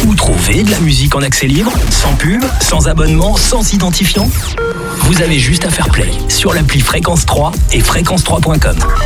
Vous trouvez de la musique en accès libre, sans pub, sans abonnement, sans identifiant? Vous avez juste à faire play sur l'appli Fréquence 3 et fréquence3.com.